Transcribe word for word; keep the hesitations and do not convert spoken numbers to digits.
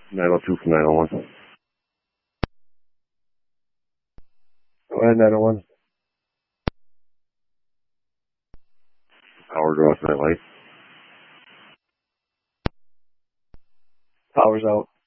nine oh two from nine oh one. Go ahead, nine oh one. Power go off that light. Power's out.